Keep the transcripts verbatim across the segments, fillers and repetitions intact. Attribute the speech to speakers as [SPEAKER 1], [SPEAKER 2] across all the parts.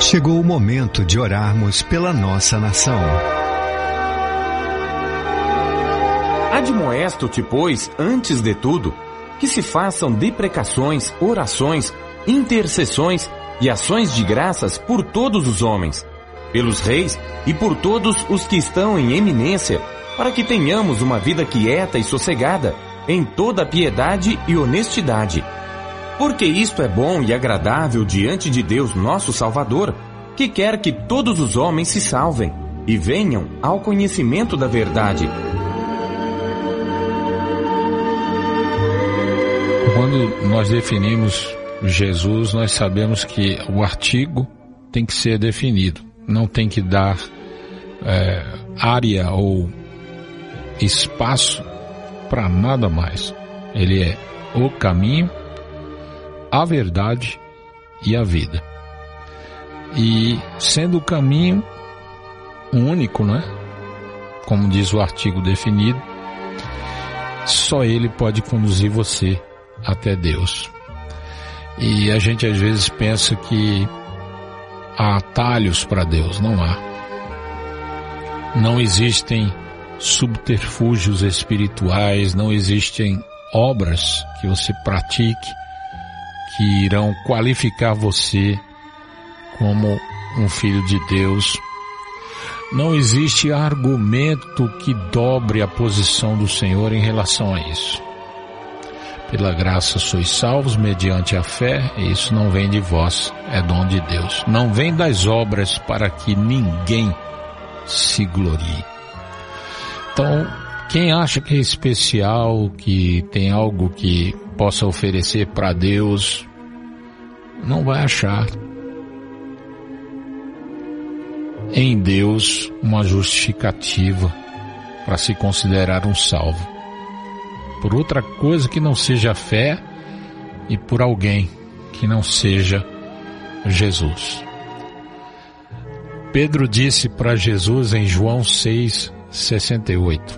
[SPEAKER 1] Chegou o momento de orarmos pela nossa nação.
[SPEAKER 2] Admoesto-te, pois, antes de tudo, que se façam deprecações, orações, intercessões e ações de graças por todos os homens, pelos reis e por todos os que estão em eminência, para que tenhamos uma vida quieta e sossegada, em toda piedade e honestidade. Porque isto é bom e agradável diante de Deus nosso Salvador, que quer que todos os homens se salvem e venham ao conhecimento da verdade.
[SPEAKER 3] Quando nós definimos Jesus, nós sabemos que o artigo tem que ser definido. Não tem que dar é, área ou espaço para nada mais. Ele é o caminho, a verdade e a vida. E sendo o caminho único, né? Como diz o artigo definido, só ele pode conduzir você até Deus. E a gente às vezes pensa que há atalhos para Deus. Não há. Não existem subterfúgios espirituais, não existem obras que você pratique que irão qualificar você como um filho de Deus. Não existe argumento que dobre a posição do Senhor em relação a isso. Pela graça sois salvos mediante a fé, e isso não vem de vós, é dom de Deus. Não vem das obras para que ninguém se glorie. Então, quem acha que é especial, que tem algo que possa oferecer para Deus, não vai achar em Deus uma justificativa para se considerar um salvo. Por outra coisa que não seja a fé e por alguém que não seja Jesus. Pedro disse para Jesus em João seis, sessenta e oito: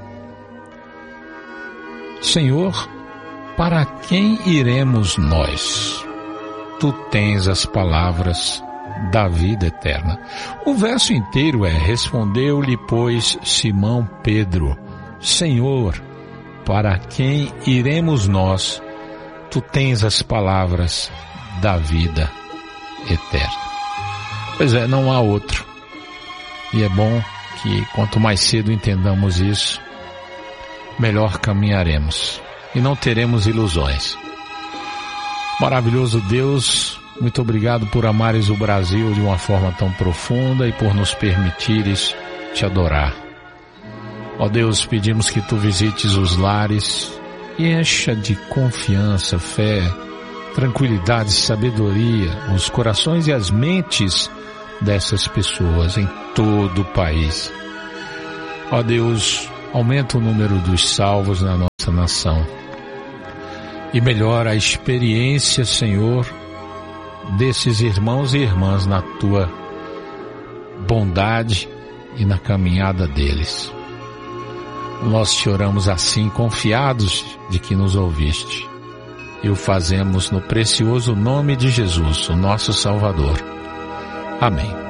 [SPEAKER 3] Senhor, para quem iremos nós? Tu tens as palavras da vida eterna. O verso inteiro é: respondeu-lhe, pois, Simão Pedro: Senhor, para quem iremos nós? Tu tens as palavras da vida eterna. Pois é, não há outro. E é bom que quanto mais cedo entendamos isso, melhor caminharemos e não teremos ilusões. Maravilhoso Deus, muito obrigado por amares o Brasil de uma forma tão profunda e por nos permitires te adorar. Ó Deus, pedimos que tu visites os lares e encha de confiança, fé, tranquilidade, sabedoria os corações e as mentes dessas pessoas em todo o país. Ó Deus, aumenta o número dos salvos na nossa nação e melhora a experiência, Senhor, desses irmãos e irmãs na tua bondade e na caminhada deles. Nós te oramos assim, confiados de que nos ouviste, e o fazemos no precioso nome de Jesus, o nosso Salvador. Amém.